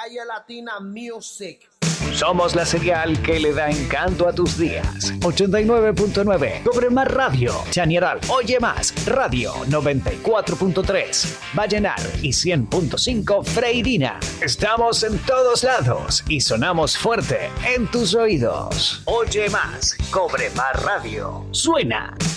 Calle Latina Music. Somos la señal que le da encanto a tus días. 89.9 Cobre Más Radio, Chañaral. Oye Más Radio 94.3 Vallenar y 100.5 Freirina. Estamos en todos lados y sonamos fuerte en tus oídos. Oye Más, Cobre Más Radio. Suena